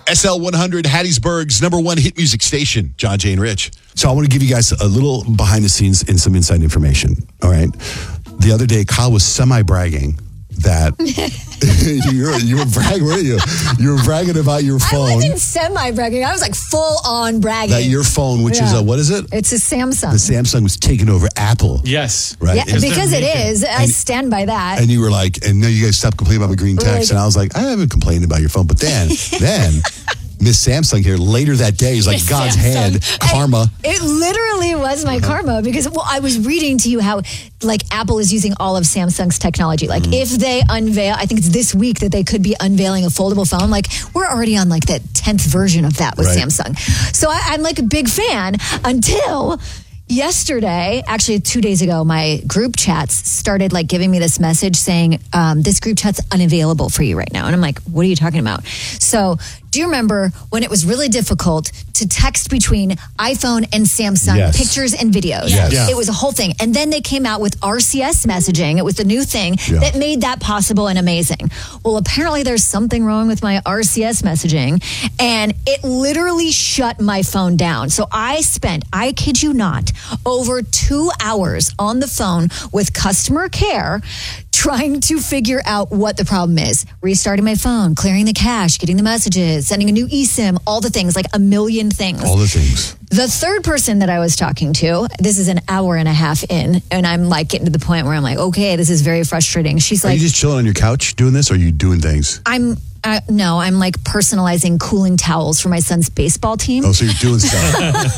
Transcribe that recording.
SL100, Hattiesburg's #1 hit music station. John, Jay, and Rich. So I want to give you guys a little behind the scenes and some inside information. All right. The other day, Kyle was semi-bragging that you were bragging, weren't you? You were bragging about your phone. I wasn't semi-bragging. I was like full-on bragging. That your phone, which is a, what is it? It's a Samsung. The Samsung was taking over Apple. Yes. Right? Yeah, because it is. I stand by that. And you were like, and now you guys stopped complaining about my green text. And I was like, I haven't complained about your phone. But then Miss Samsung here later that day is like God's hand, karma. It literally was my karma because, I was reading to you how like Apple is using all of Samsung's technology. Like if they unveil, I think it's this week that they could be unveiling a foldable phone. Like we're already on like the 10th version of that with Samsung. So I'm like a big fan until yesterday, actually 2 days ago, my group chats started like giving me this message saying, this group chat's unavailable for you right now. And I'm like, what are you talking about? So do you remember when it was really difficult to text between iPhone and Samsung pictures and videos? Yes. Yeah. It was a whole thing. And then they came out with RCS messaging. It was the new thing that made that possible and amazing. Well, apparently there's something wrong with my RCS messaging and it literally shut my phone down. So I spent, I kid you not, over 2 hours on the phone with customer care trying to figure out what the problem is. Restarting my phone, clearing the cache, getting the messages, sending a new eSIM, all the things, like a million things. All the things. The third person that I was talking to, this is an hour and a half in, and I'm like getting to the point where I'm like, okay, this is very frustrating. She's Are like, you just chilling on your couch doing this, or are you doing things? No, I'm like personalizing cooling towels for my son's baseball team. Oh, so you're doing stuff.